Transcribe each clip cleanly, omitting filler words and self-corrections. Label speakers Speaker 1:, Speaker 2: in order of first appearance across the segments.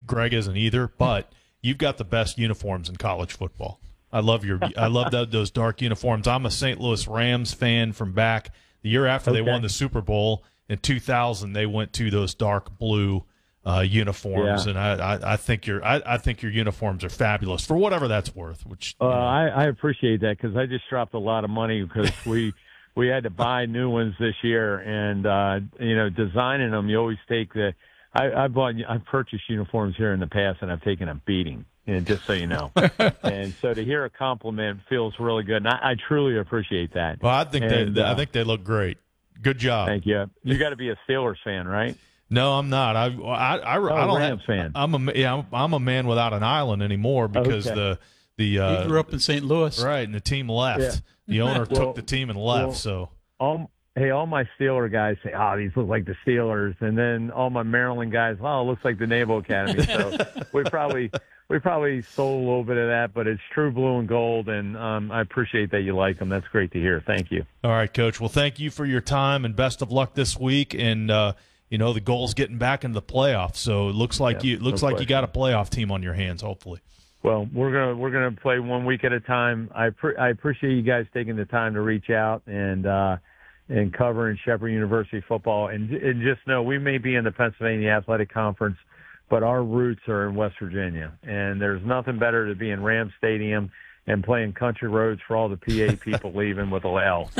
Speaker 1: Greg isn't either, but you've got the best uniforms in college football. I love those dark uniforms. I'm a St. Louis Rams fan from back the year after they won the Super Bowl in 2000. They went to those dark blue uniforms, and I think your uniforms are fabulous for whatever that's worth. Which
Speaker 2: I appreciate that, because I just dropped a lot of money because we had to buy new ones this year, and designing them, you always take the. I've purchased uniforms here in the past, and I've taken a beating. Just so you know. And so to hear a compliment feels really good, and I truly appreciate that.
Speaker 1: Well, I think they look great. Good job.
Speaker 2: Thank you. You got to be a Steelers fan, right?
Speaker 1: No, I'm not. I don't
Speaker 2: Rams fan.
Speaker 1: I'm a man without an island anymore because he
Speaker 3: grew up in St. Louis,
Speaker 1: right? And the team left. Yeah. The owner took the team and left. So
Speaker 2: all my Steeler guys say, "Oh, these look like the Steelers," and then all my Maryland guys, "Oh, it looks like the Naval Academy." So we probably stole a little bit of that, but it's true blue and gold, and I appreciate that you like them. That's great to hear. Thank you.
Speaker 1: All right, Coach. Well, thank you for your time, and best of luck this week. And the goal's getting back into the playoffs, so it looks like you got a playoff team on your hands. Hopefully.
Speaker 2: Well, we're gonna play 1 week at a time. I appreciate you guys taking the time to reach out and covering Shepherd University football, and just know we may be in the Pennsylvania Athletic Conference, but our roots are in West Virginia, and there's nothing better to be in Ram Stadium and playing country roads for all the PA people leaving with a L.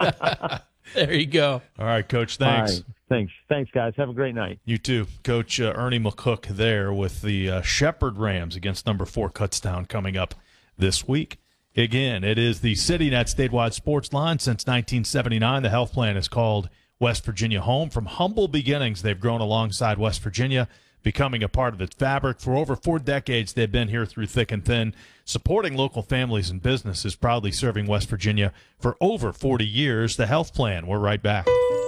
Speaker 3: There you go.
Speaker 1: All right, Coach. Thanks.
Speaker 2: Right. Thanks, guys. Have a great night.
Speaker 1: You too. Coach Ernie McCook there with the Shepherd Rams against number 4 Kutztown coming up this week. Again, it is the CityNet statewide sports line. Since 1979, the health plan is called West Virginia home. From humble beginnings, they've grown alongside West Virginia, becoming a part of its fabric. For over 4 decades, they've been here through thick and thin, supporting local families and businesses, proudly serving West Virginia for over 40 years. The health plan. We're right back.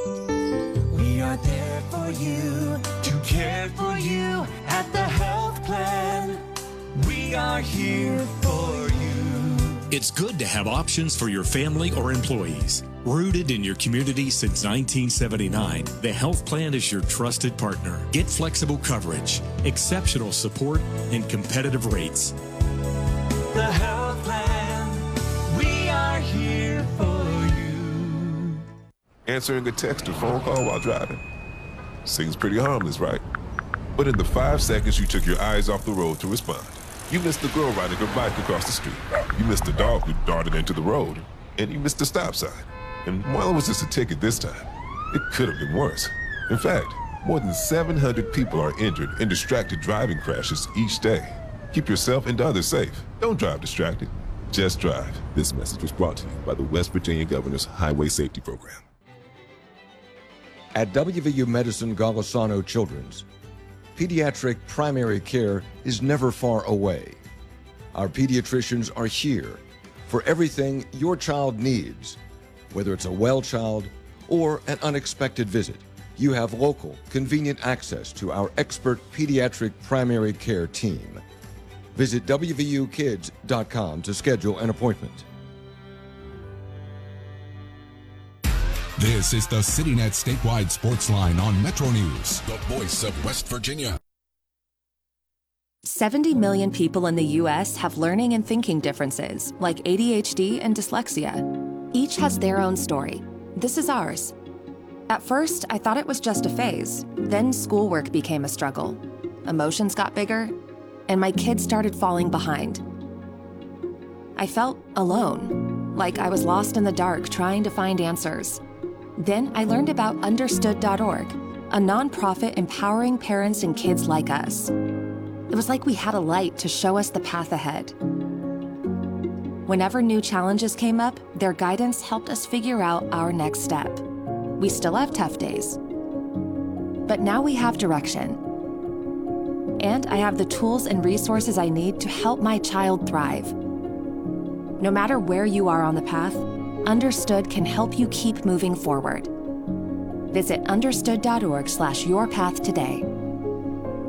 Speaker 4: We are there for you, to care for you at the health plan. We are here for you.
Speaker 5: It's good to have options for your family or employees. Rooted in your community since 1979, the health plan is your trusted partner. Get flexible coverage, exceptional support, and competitive rates.
Speaker 4: The health plan, we are here for you.
Speaker 6: Answering a text or phone call while driving. Seems pretty harmless, right? But in the 5 seconds you took your eyes off the road to respond, you missed the girl riding her bike across the street. You missed the dog who darted into the road. And you missed the stop sign. And while it was just a ticket this time, it could have been worse. In fact, more than 700 people are injured in distracted driving crashes each day. Keep yourself and others safe. Don't drive distracted. Just drive. This message was brought to you by the West Virginia Governor's Highway Safety Program.
Speaker 7: At WVU Medicine Golisano Children's, pediatric primary care is never far away. Our pediatricians are here for everything your child needs. Whether it's a well child or an unexpected visit, you have local, convenient access to our expert pediatric primary care team. Visit WVUkids.com to schedule an appointment.
Speaker 8: This is the CityNet statewide sports line on Metro News, the voice of West Virginia.
Speaker 9: 70 million people in the U.S. have learning and thinking differences, like ADHD and dyslexia. Each has their own story. This is ours. At first, I thought it was just a phase. Then schoolwork became a struggle. Emotions got bigger, and my kids started falling behind. I felt alone, like I was lost in the dark trying to find answers. Then I learned about Understood.org, a nonprofit empowering parents and kids like us. It was like we had a light to show us the path ahead. Whenever new challenges came up, their guidance helped us figure out our next step. We still have tough days, but now we have direction. And I have the tools and resources I need to help my child thrive. No matter where you are on the path, Understood can help you keep moving forward. Visit understood.org/yourpath today.